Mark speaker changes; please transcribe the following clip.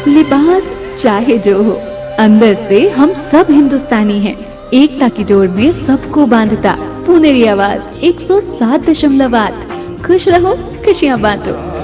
Speaker 1: लिबास चाहे जो हो, अंदर से हम सब हिंदुस्तानी हैं। एकता की डोर में सबको बांधता पुनेरी आवाज 107.8। खुश रहो, खुशियां बांटो।